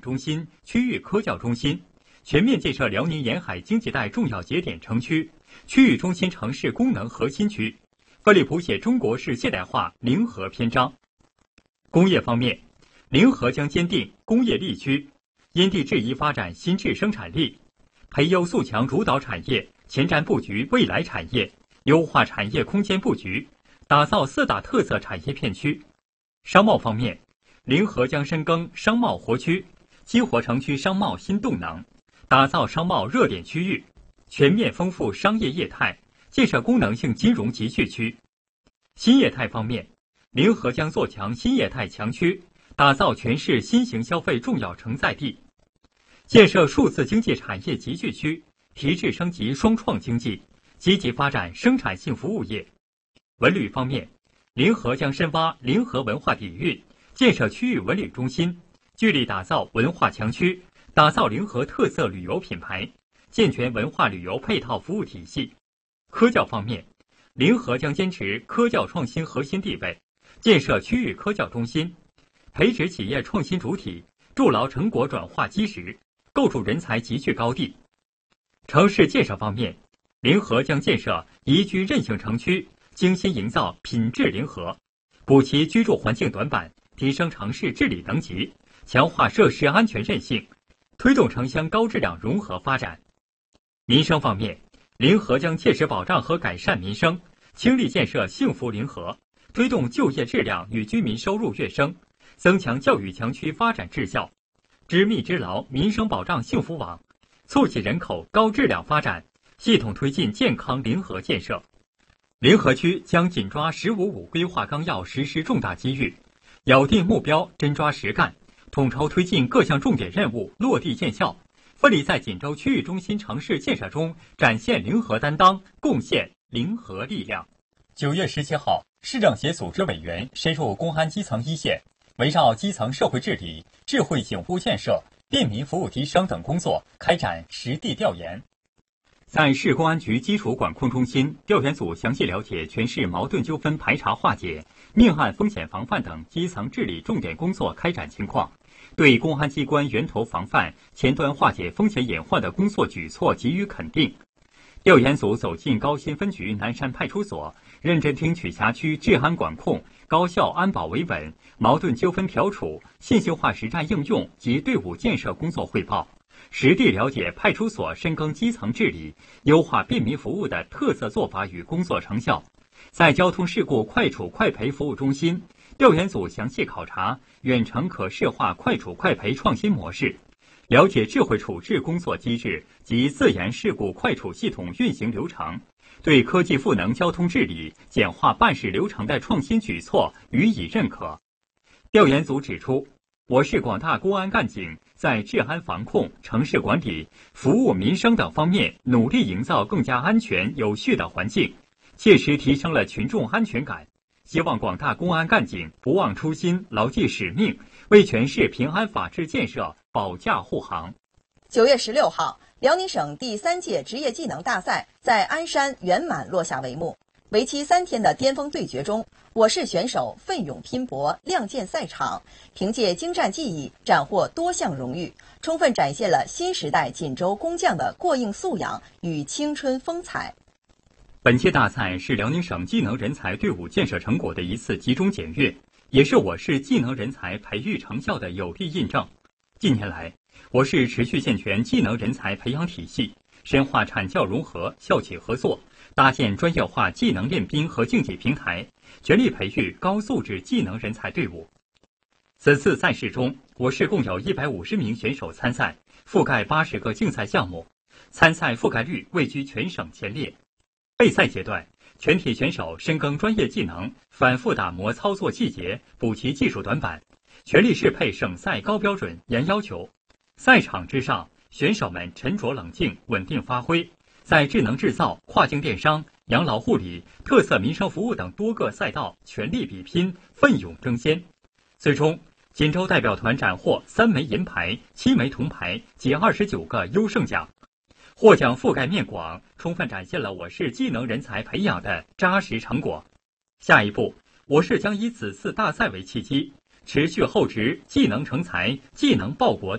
中心、区域科教中心，全面建设辽宁沿海经济带重要节点城区、区域中心城市功能核心区，奋力谱写中国式现代化零和篇章。工业方面，零和将坚定工业力区，因地制宜发展新质生产力，培优速强主导产业，前瞻布局未来产业，优化产业空间布局，打造4大特色产业片区。商贸方面，零和将深耕商贸活区，激活城区商贸新动能，打造商贸热点区域，全面丰富商业业态，建设功能性金融集聚区。新业态方面，零和将做强新业态强区，打造全市新型消费重要承载地，建设数字经济产业集聚区，提质升级双创经济，积极发展生产性服务业。文旅方面，零和将深挖零和文化底蕴，建设区域文旅中心，聚力打造文化强区，打造零和特色旅游品牌，健全文化旅游配套服务体系。科教方面，零和将坚持科教创新核心地位，建设区域科教中心，培植企业创新主体，筑牢成果转化基石，构筑人才集聚高地。城市建设方面，零和将建设宜居韧性城区，精心营造品质零和，补齐居住环境短板，提升城市治理等级，强化设施安全韧性，推动城乡高质量融合发展。民生方面，零和将切实保障和改善民生，倾力建设幸福零和，推动就业质量与居民收入跃升，增强教育强区发展质效，织密织牢民生保障幸福网，促进人口高质量发展，系统推进健康零和建设。零和区将紧抓“15+5”规划纲要实施重大机遇，咬定目标，真抓实干，统筹推进各项重点任务落地见效，奋力在锦州区域中心城市建设中展现零和担当，贡献零和力量。9月17号，市政协组织委员深入公安基层一线，围绕基层社会治理、智慧警务建设、便民服务提升等工作开展实地调研。在市公安局基础管控中心，调研组详细了解全市矛盾纠纷排查化解、命案风险防范等基层治理重点工作开展情况，对公安机关源头防范、前端化解风险隐患的工作举措给予肯定。调研组走进高新分局南山派出所，认真听取辖区治安管控、高效安保维稳、矛盾纠纷调处、信息化实战应用及队伍建设工作汇报，实地了解派出所深耕基层治理、优化便民服务的特色做法与工作成效。在交通事故快处快赔服务中心，调研组详细考察远程可视化快处快赔创新模式，了解智慧处置工作机制及自燃事故快处系统运行流程，对科技赋能交通治理、简化办事流程的创新举措予以认可。调研组指出，我市广大公安干警在治安防控、城市管理、服务民生等方面努力营造更加安全有序的环境，切实提升了群众安全感。希望广大公安干警不忘初心，牢记使命，为全市平安法治建设保驾护航。 9月16号，辽宁省第3届职业技能大赛在鞍山圆满落下帷幕。为期3天的巅峰对决中，我市选手奋勇拼搏，亮剑赛场，凭借精湛技艺斩获多项荣誉，充分展现了新时代锦州工匠的过硬素养与青春风采。 本届大赛是辽宁省技能人才队伍建设成果的一次集中检阅，也是我市技能人才培育成效的有力印证。近年来，我市持续健全技能人才培养体系，深化产教融合、校企合作，搭建专业化技能练兵和竞技平台，全力培育高素质技能人才队伍。此次赛事中，我市共有150名选手参赛，覆盖80个竞赛项目，参赛覆盖率位居全省前列。备赛阶段，全体选手深耕专业技能，反复打磨操作细节，补齐技术短板，全力适配省赛高标准、严要求。赛场之上，选手们沉着冷静、稳定发挥，在智能制造、跨境电商、养老护理、特色民生服务等多个赛道全力比拼，奋勇争先。最终，锦州代表团斩获3枚银牌、7枚铜牌及29个优胜奖。获奖覆盖面广，充分展现了我市技能人才培养的扎实成果。下一步，我市将以此次大赛为契机，持续厚植技能成才、技能报国